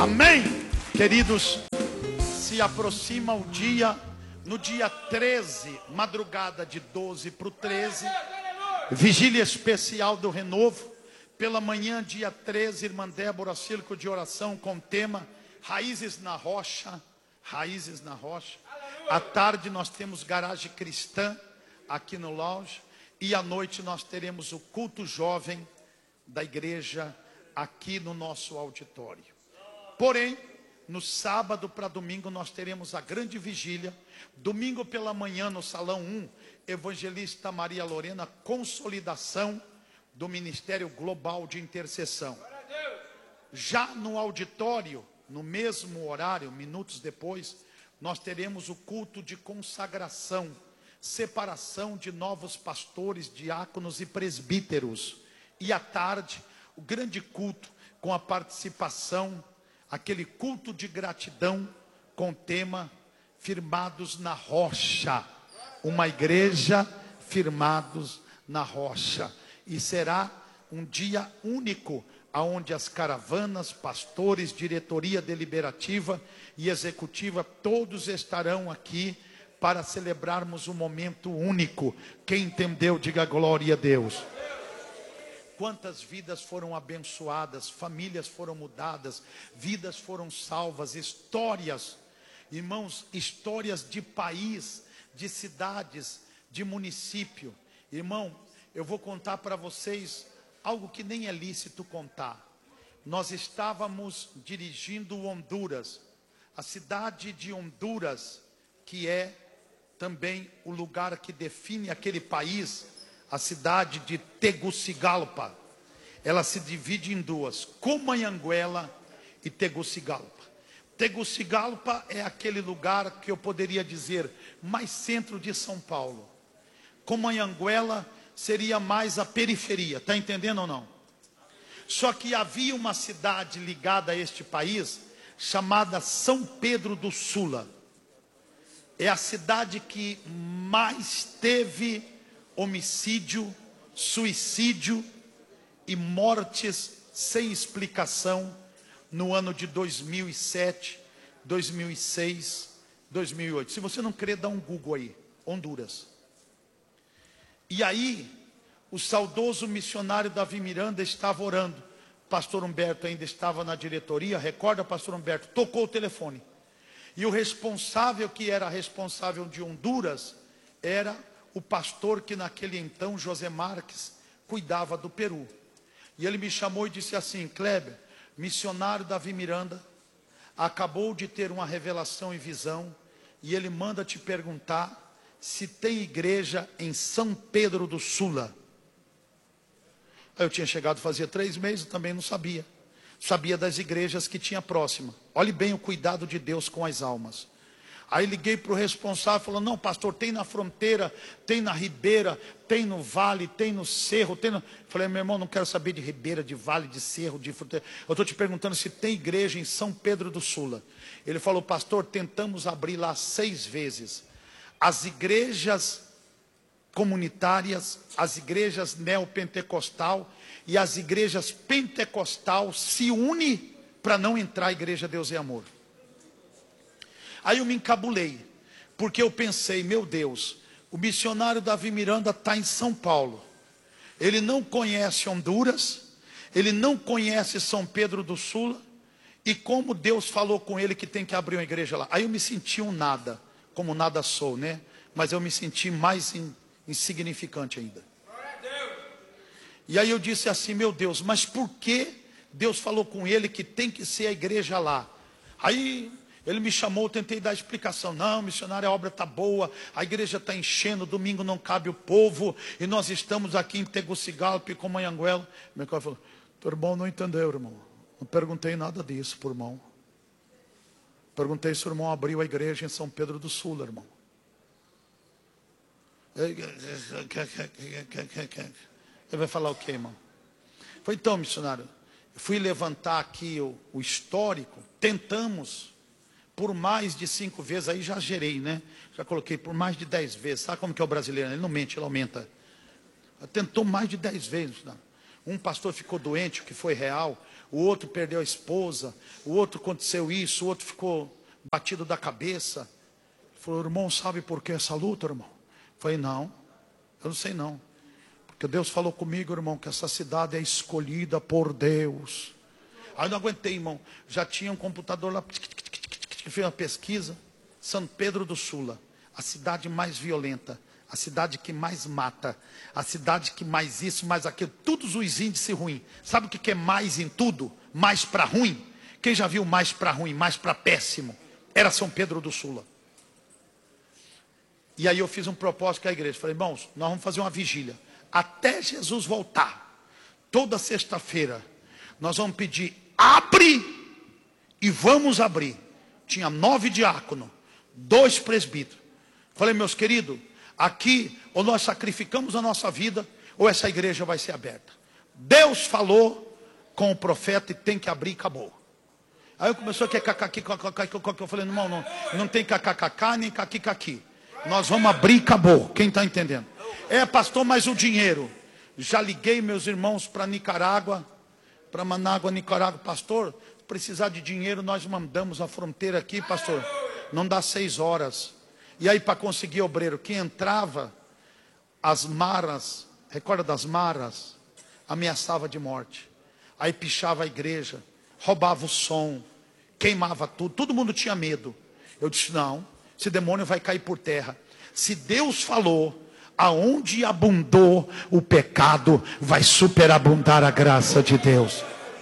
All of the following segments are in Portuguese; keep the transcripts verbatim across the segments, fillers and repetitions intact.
Amém, queridos. Se aproxima o dia, no dia treze, madrugada de doze para o treze, vigília especial do Renovo. Pela manhã, dia treze, irmã Débora, círculo de oração com tema Raízes na Rocha. Raízes na Rocha. À tarde nós temos garagem cristã aqui no lounge. E à noite nós teremos o culto jovem da igreja aqui no nosso auditório. Porém, no sábado para domingo nós teremos a grande vigília. Domingo pela manhã no salão um, evangelista Maria Lorena, consolidação do Ministério Global de Intercessão. Já no auditório, no mesmo horário, minutos depois, nós teremos o culto de consagração, separação de novos pastores, diáconos e presbíteros. E à tarde, o grande culto com a participação, aquele culto de gratidão com o tema Firmados na Rocha. Uma igreja firmados na rocha. E será um dia único, onde as caravanas, pastores, diretoria deliberativa e executiva, todos estarão aqui para celebrarmos um momento único. Quem entendeu, diga glória a Deus. Quantas vidas foram abençoadas, famílias foram mudadas, vidas foram salvas, histórias, irmãos, histórias de país, de cidades, de município. Irmão, eu vou contar para vocês algo que nem é lícito contar. Nós estávamos dirigindo Honduras, a cidade de Honduras, que é também o lugar que define aquele país, a cidade de Tegucigalpa. Ela se divide em duas, Comayagüela e Tegucigalpa. Tegucigalpa é aquele lugar que eu poderia dizer mais centro de São Paulo. Comayagüela seria mais a periferia, está entendendo ou não? Só que havia uma cidade ligada a este país, chamada São Pedro do Sula. É a cidade que mais teve homicídio, suicídio e mortes sem explicação no ano de dois mil e sete, dois mil e seis, dois mil e oito. Se você não crê, dá um Google aí, Honduras. E aí, o saudoso missionário Davi Miranda estava orando. Pastor Humberto ainda estava na diretoria, recorda, pastor Humberto? Tocou o telefone. E o responsável, que era responsável de Honduras, era o pastor que naquele então, José Marques, cuidava do Peru. E ele me chamou e disse assim: Kleber, missionário Davi Miranda acabou de ter uma revelação e visão, e ele manda te perguntar se tem igreja em São Pedro do Sula. Aí eu tinha chegado fazia três meses, também não sabia. Sabia das igrejas que tinha próxima. Olhe bem o cuidado de Deus com as almas. Aí liguei para o responsável e falou: não, pastor, tem na fronteira, tem na ribeira, tem no vale, tem no cerro, tem no... Falei: meu irmão, não quero saber de ribeira, de vale, de cerro, de fronteira. Eu estou te perguntando se tem igreja em São Pedro do Sula. Ele falou: pastor, tentamos abrir lá seis vezes. As igrejas comunitárias, as igrejas neopentecostal e as igrejas pentecostal se unem para não entrar a igreja Deus é Amor. Aí eu me encabulei, porque eu pensei: meu Deus, o missionário Davi Miranda está em São Paulo, ele não conhece Honduras, ele não conhece São Pedro do Sula, e como Deus falou com ele que tem que abrir uma igreja lá. Aí eu me senti um nada, como nada sou, né? Mas eu me senti mais in, insignificante ainda. E aí eu disse assim: meu Deus, mas por que Deus falou com ele que tem que ser a igreja lá? Aí ele me chamou, eu tentei dar explicação. Não, missionário, a obra está boa, a igreja está enchendo, domingo não cabe o povo, e nós estamos aqui em Tegucigalpa e Comayagüela. Meu pai falou: teu irmão não entendeu, irmão. Não perguntei nada disso por irmão. Perguntei se o irmão abriu a igreja em São Pedro do Sul, irmão. Ele vai falar o quê, irmão? Foi então, missionário, eu fui levantar aqui o, o histórico, tentamos por mais de cinco vezes, aí já gerei, né? Já coloquei por mais de dez vezes. Sabe como que é o brasileiro? Ele não mente, ele aumenta. Tentou mais de dez vezes. Não. Um pastor ficou doente, o que foi real. o outro perdeu a esposa, o outro aconteceu isso, o outro ficou batido da cabeça. Ele falou, irmão, sabe por que essa luta, irmão? Eu falei, não, eu não sei não. Porque Deus falou comigo, irmão, que essa cidade é escolhida por Deus. Aí eu não aguentei, irmão. Já tinha um computador lá, fez uma pesquisa. São Pedro do Sula, a cidade mais violenta, a cidade que mais mata, a cidade que mais isso, mais aquilo, todos os índices ruins. Sabe o que é mais em tudo? Mais para ruim? Quem já viu mais para ruim, mais para péssimo? Era São Pedro do Sula. E aí eu fiz um propósito com a igreja. Falei, irmãos, nós vamos fazer uma vigília. Até Jesus voltar, toda sexta-feira, nós vamos pedir, abre e vamos abrir. Tinha nove diáconos, dois presbíteros. Falei, meus queridos, aqui ou nós sacrificamos a nossa vida, ou essa igreja vai ser aberta. Deus falou com o profeta e tem que abrir e acabou. Aí eu começou a kkk, eu falei, não, não, não tem kkkk nem kkkk. Nós vamos abrir e acabou. Quem está entendendo? É, pastor, mas o dinheiro. Já liguei meus irmãos para Nicarágua, para Manágua, Nicarágua. Pastor, precisar de dinheiro, nós mandamos a fronteira aqui, pastor. Não dá seis horas. E aí para conseguir obreiro, que entrava, as maras, recorda das maras? Ameaçava de morte. Aí pichava a igreja, roubava o som, queimava tudo. Todo mundo tinha medo. Eu disse, não, esse demônio vai cair por terra. Se Deus falou, aonde abundou o pecado, vai superabundar a graça de Deus.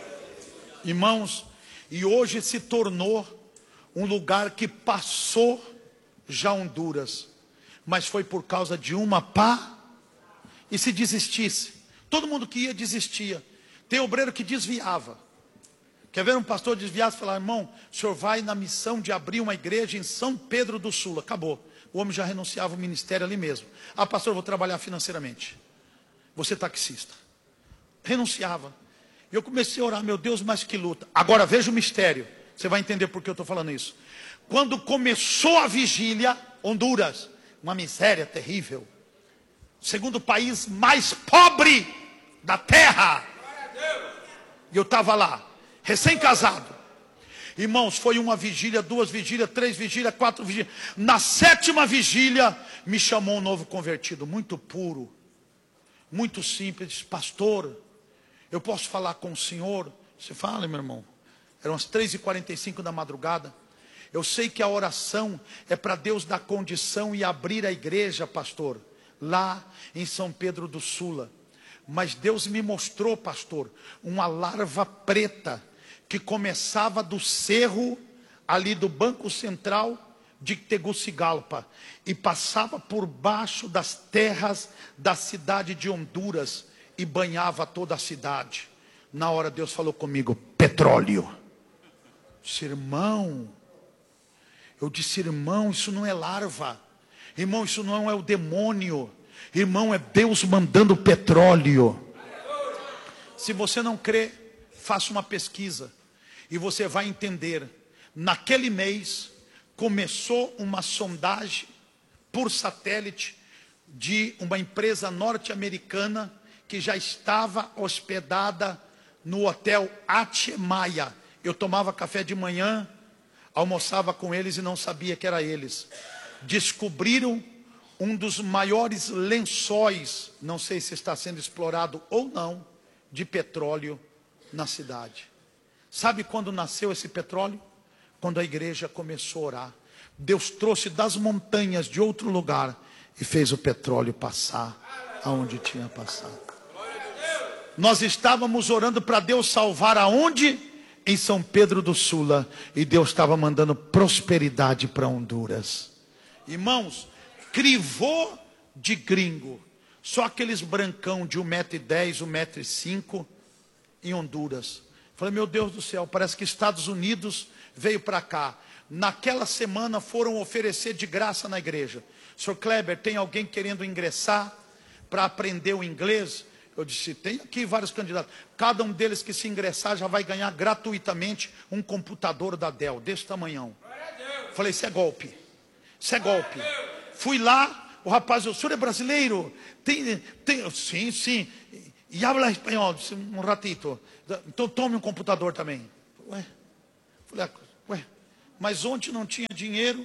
Irmãos, e hoje se tornou um lugar que passou já Honduras, mas foi por causa de uma pá. E se desistisse, todo mundo que ia desistia. Tem obreiro que desviava. Quer ver um pastor desviado e falar, irmão, o senhor vai na missão de abrir uma igreja em São Pedro do Sula. Acabou. O homem já renunciava ao ministério ali mesmo. Ah, pastor, eu vou trabalhar financeiramente. Você é taxista. Renunciava. E eu comecei a orar, meu Deus, mas que luta. Agora veja o mistério. Você vai entender por que eu estou falando isso. Quando começou a vigília, Honduras, uma miséria terrível. Segundo país mais pobre da terra. E eu estava lá, recém-casado. Irmãos, foi uma vigília, duas vigílias, três vigílias, quatro vigílias. Na sétima vigília, me chamou um novo convertido, muito puro, muito simples. Disse, pastor, eu posso falar com o senhor? Você fala, meu irmão. Eram as três e quarenta e cinco da madrugada. Eu sei que a oração é para Deus dar condição e abrir a igreja, pastor, lá em São Pedro do Sula. Mas Deus me mostrou, pastor, uma larva preta que começava do cerro ali do Banco Central de Tegucigalpa e passava por baixo das terras da cidade de Honduras e banhava toda a cidade. Na hora Deus falou comigo, petróleo. Eu disse, irmão, eu disse, irmão, isso não é larva. Irmão, isso não é o demônio. Irmão, é Deus mandando petróleo. Se você não crê, faça uma pesquisa e você vai entender. Naquele mês começou uma sondagem por satélite de uma empresa norte-americana que já estava hospedada no hotel Atemaia. Eu tomava café de manhã, almoçava com eles e não sabia que era eles. Descobriram um dos maiores lençóis, não sei se está sendo explorado ou não, de petróleo na cidade. Sabe quando nasceu esse petróleo? Quando a igreja começou a orar. Deus trouxe das montanhas de outro lugar e fez o petróleo passar aonde tinha passado. Nós estávamos orando para Deus salvar aonde? Em São Pedro do Sula. E Deus estava mandando prosperidade para Honduras. Irmãos, crivô de gringo. Só aqueles brancão de um metro e dez, um metro e cinco em Honduras. Falei, meu Deus do céu, parece que Estados Unidos veio para cá. Naquela semana foram oferecer de graça na igreja. senhor Kleber, tem alguém querendo ingressar para aprender o inglês? Eu disse, tem aqui vários candidatos. Cada um deles que se ingressar já vai ganhar gratuitamente um computador da Dell, desse tamanhão. Falei, isso é golpe. Isso é golpe. Fui lá, o rapaz, o senhor é brasileiro? Tem, tem, sim, sim. e habla espanhol, disse, um ratito. Então tome um computador também. Ué, falei, ué, mas ontem não tinha dinheiro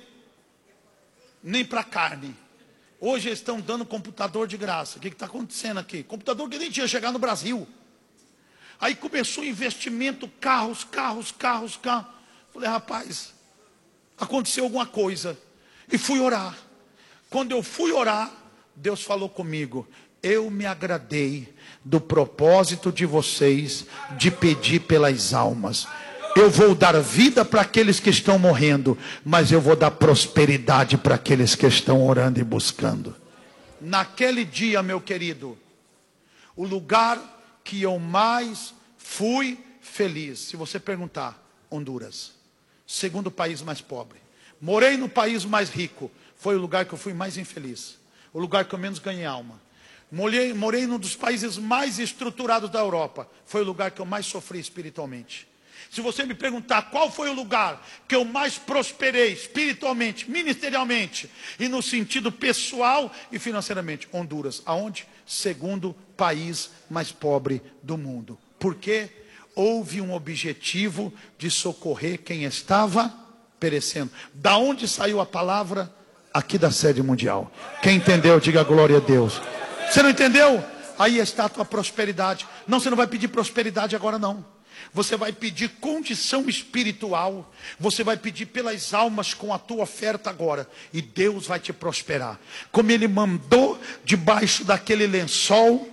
nem para carne. Hoje eles estão dando computador de graça. O que está acontecendo aqui? Computador que nem tinha chegado no Brasil. Aí começou o investimento, carros, carros, carros, carros. Falei, rapaz, aconteceu alguma coisa. E fui orar. Quando eu fui orar, Deus falou comigo. Eu me agradei do propósito de vocês de pedir pelas almas. Eu vou dar vida para aqueles que estão morrendo, mas eu vou dar prosperidade para aqueles que estão orando e buscando. Naquele dia, meu querido, o lugar que eu mais fui feliz, se você perguntar, Honduras, segundo país mais pobre. Morei no país mais rico, foi o lugar que eu fui mais infeliz, o lugar que eu menos ganhei alma. Morei, morei num dos países mais estruturados da Europa, foi o lugar que eu mais sofri espiritualmente. Se você me perguntar qual foi o lugar que eu mais prosperei espiritualmente, ministerialmente e no sentido pessoal e financeiramente, Honduras. Aonde? Segundo país mais pobre do mundo. Por quê? Houve um objetivo de socorrer quem estava perecendo. Da onde saiu a palavra? Aqui da sede mundial. Quem entendeu, diga glória a Deus. Você não entendeu? Aí está a tua prosperidade. Não, você não vai pedir prosperidade agora não. Você vai pedir condição espiritual. Você vai pedir pelas almas com a tua oferta agora. E Deus vai te prosperar. Como Ele mandou debaixo daquele lençol,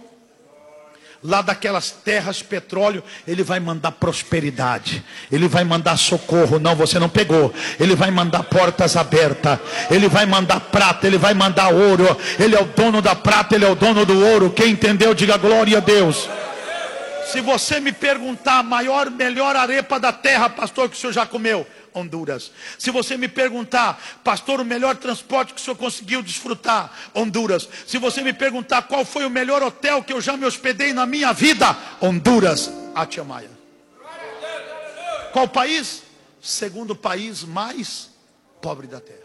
lá daquelas terras petróleo, Ele vai mandar prosperidade. Ele vai mandar socorro. Não, você não pegou. Ele vai mandar portas abertas. Ele vai mandar prata. Ele vai mandar ouro. Ele é o dono da prata. Ele é o dono do ouro. Quem entendeu, diga glória a Deus. Se você me perguntar a maior, melhor arepa da terra, pastor, que o senhor já comeu, Honduras. Se você me perguntar, pastor, o melhor transporte que o senhor conseguiu desfrutar, Honduras. Se você me perguntar qual foi o melhor hotel que eu já me hospedei na minha vida, Honduras, Atiamaia. Qual país? Segundo país mais pobre da terra.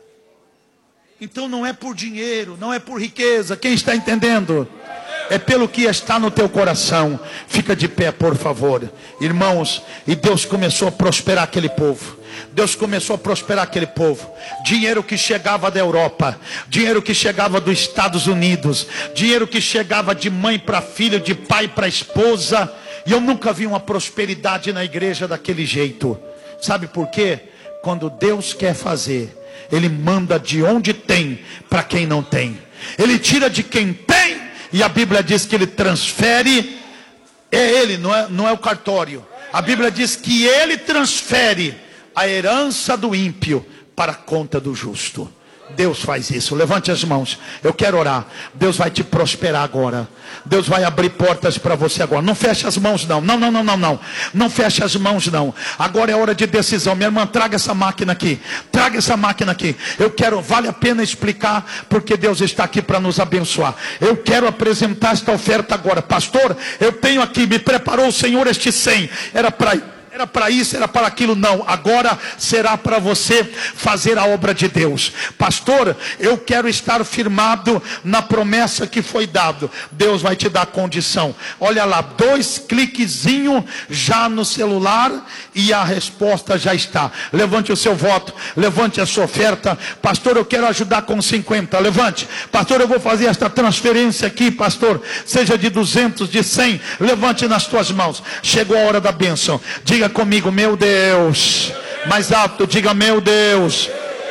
Então não é por dinheiro, não é por riqueza, quem está entendendo? É pelo que está no teu coração. Fica de pé, por favor. Irmãos, e Deus começou a prosperar aquele povo. Deus começou a prosperar aquele povo. Dinheiro que chegava da Europa, dinheiro que chegava dos Estados Unidos, dinheiro que chegava de mãe para filho, de pai para esposa. E eu nunca vi uma prosperidade na igreja daquele jeito. Sabe por quê? Quando Deus quer fazer, Ele manda de onde tem para quem não tem. Ele tira de quem tem. E a Bíblia diz que Ele transfere, é Ele, não é, não é o cartório. A Bíblia diz que Ele transfere a herança do ímpio para a conta do justo. Deus faz isso. Levante as mãos. Eu quero orar. Deus vai te prosperar agora. Deus vai abrir portas para você agora. Não feche as mãos não. Não, não, não, não, não. Não feche as mãos não. Agora é hora de decisão. Minha irmã, traga essa máquina aqui. Traga essa máquina aqui. Eu quero, vale a pena explicar, porque Deus está aqui para nos abençoar. Eu quero apresentar esta oferta agora. Pastor, eu tenho aqui, me preparou o Senhor este cem. Era para Era para isso, era para aquilo, não. Agora será para você fazer a obra de Deus. Pastor, eu quero estar firmado na promessa que foi dado. Deus vai te dar condição. Olha lá, dois cliquezinhos já no celular e a resposta já está. Levante o seu voto, levante a sua oferta. Pastor, eu quero ajudar com cinquenta. Levante. Pastor, eu vou fazer esta transferência aqui, pastor. Seja de duzentos, de cem. Levante nas tuas mãos. Chegou a hora da bênção. Diga comigo, meu Deus. Mais alto, diga, meu Deus.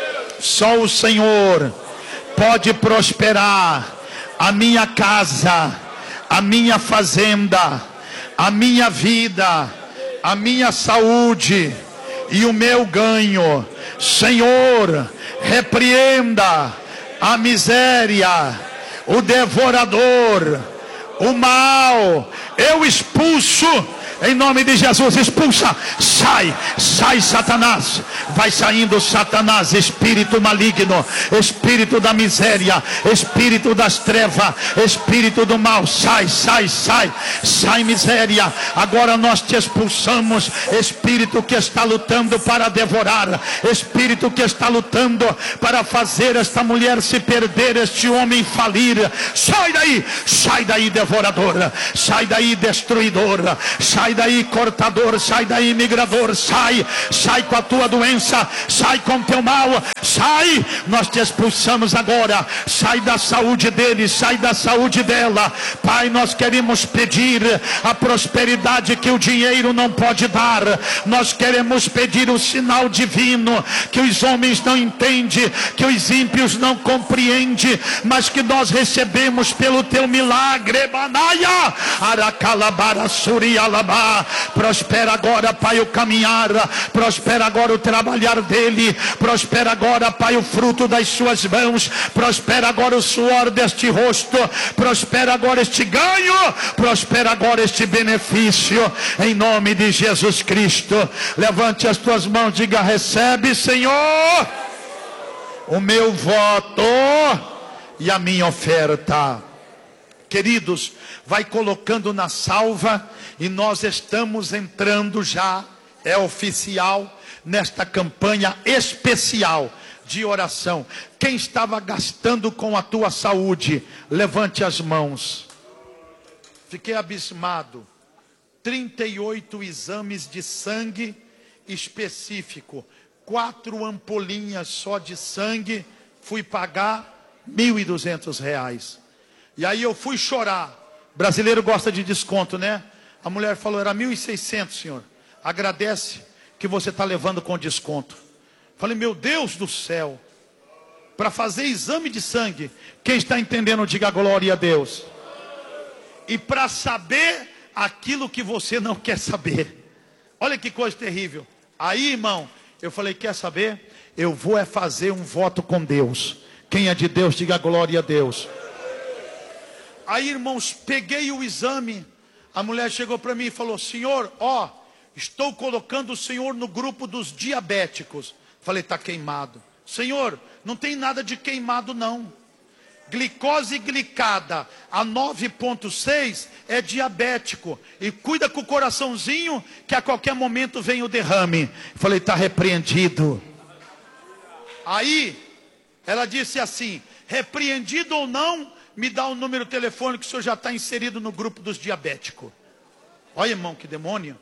Só o Senhor pode prosperar a minha casa, a minha fazenda, a minha vida, a minha saúde e o meu ganho. Senhor, repreenda a miséria, o devorador, o mal. Eu expulso Em nome de Jesus, expulsa. Sai, sai Satanás. Vai saindo Satanás, espírito maligno, espírito da miséria, espírito das trevas, espírito do mal. Sai, sai, sai. Sai miséria. Agora nós te expulsamos. Espírito que está lutando para devorar, espírito que está lutando para fazer esta mulher se perder, este homem falir. Sai daí, sai daí devorador, sai daí destruidor, sai daí cortador, sai daí migrador, sai, sai com a tua doença, sai com o teu mal, sai. Nós te expulsamos agora. Sai da saúde dele, sai da saúde dela. Pai, nós queremos pedir a prosperidade que o dinheiro não pode dar. Nós queremos pedir o sinal divino que os homens não entendem, que os ímpios não compreendem, mas que nós recebemos pelo teu milagre. Manaia, Aracalabara, Surialabá. Prospera agora, Pai, o caminhar, prospera agora o trabalhar dele, prospera agora, Pai, o fruto das suas mãos, prospera agora o suor deste rosto, prospera agora este ganho, prospera agora este benefício, em nome de Jesus Cristo. Levante as tuas mãos, diga: recebe, Senhor, o meu voto e a minha oferta. Queridos, vai colocando na salva, e nós estamos entrando já, é oficial, nesta campanha especial de oração. Quem estava gastando com a tua saúde, levante as mãos. Fiquei abismado. trinta e oito exames de sangue específico, quatro ampolinhas só de sangue, fui pagar mil e duzentos reais. E aí eu fui chorar. Brasileiro gosta de desconto, né? A mulher falou: era mil e seiscentos, senhor. Agradece que você está levando com desconto. Falei: meu Deus do céu. Para fazer exame de sangue, quem está entendendo, diga glória a Deus. E para saber aquilo que você não quer saber. Olha que coisa terrível. Aí, irmão, eu falei: quer saber? Eu vou é fazer um voto com Deus. Quem é de Deus, diga glória a Deus. Aí, irmãos, peguei o exame. A mulher chegou para mim e falou: senhor, ó, estou colocando o senhor no grupo dos diabéticos. Falei: está queimado. Senhor, não tem nada de queimado não. Glicose glicada a nove ponto seis é diabético. E cuida com o coraçãozinho, que a qualquer momento vem o derrame. Falei: está repreendido. Aí ela disse assim: repreendido ou não, me dá o número telefônico, que o senhor já está inserido no grupo dos diabéticos. Olha, irmão, que demônio.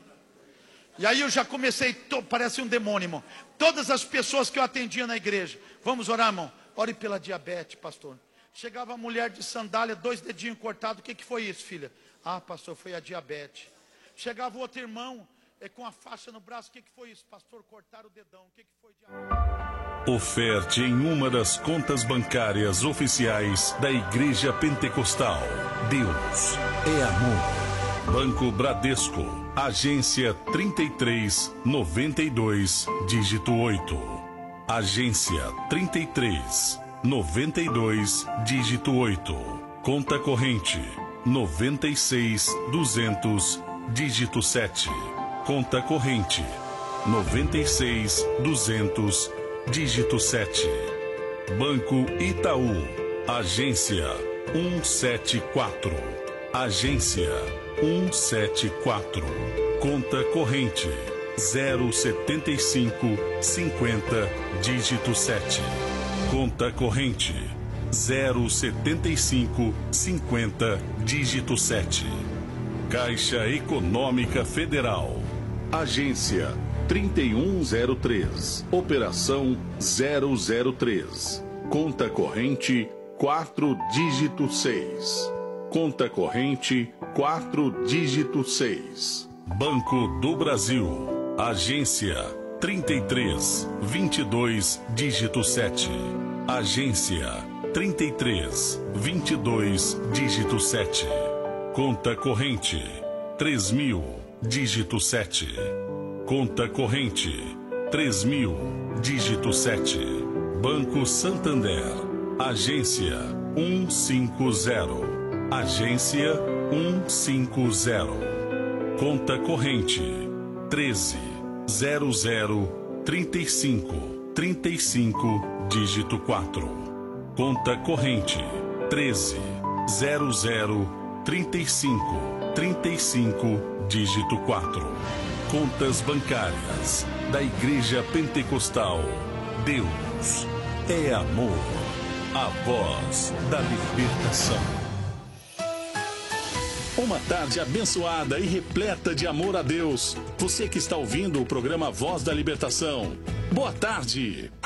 E aí eu já comecei, to, parece um demônio, irmão. Todas as pessoas que eu atendia na igreja: vamos orar, irmão? Ore pela diabetes, pastor. Chegava a mulher de sandália, dois dedinhos cortados. O que, que foi isso, filha? Ah, pastor, foi a diabetes. Chegava o outro irmão é, com a faixa no braço. O que, que foi isso? Pastor, cortaram o dedão. O que, que foi diabetes? Oferte em uma das contas bancárias oficiais da Igreja Pentecostal. Deus é amor. Banco Bradesco, agência trinta e três, noventa e dois, dígito oito. Agência trinta e três, noventa e dois, dígito oito. Conta corrente noventa e seis, duzentos, dígito sete. Conta corrente noventa e seis, duzentos, dígito sete. Banco Itaú, agência cento e setenta e quatro. Agência cento e setenta e quatro. Conta corrente zero setenta e cinco, cinquenta, dígito sete. Conta corrente zero setenta e cinco, cinquenta, dígito sete. Caixa Econômica Federal, agência trinta e um zero três, operação zero zero três. Conta corrente quatro, dígito seis. Conta corrente quatro, dígito seis. Banco do Brasil, agência trinta e três, vinte e dois, dígito sete. Agência trinta e três, vinte e dois, dígito sete. Conta corrente três mil, dígito sete. Conta corrente três mil, dígito sete. Banco Santander, agência cento e cinquenta. Agência cento e cinquenta. Conta corrente treze, zero zero, trinta e cinco, trinta e cinco, dígito quatro. Conta corrente treze, zero zero, trinta e cinco, trinta e cinco, dígito quatro. Contas bancárias da Igreja Pentecostal. Deus é amor. A voz da libertação. Uma tarde abençoada e repleta de amor a Deus. Você que está ouvindo o programa Voz da Libertação. Boa tarde.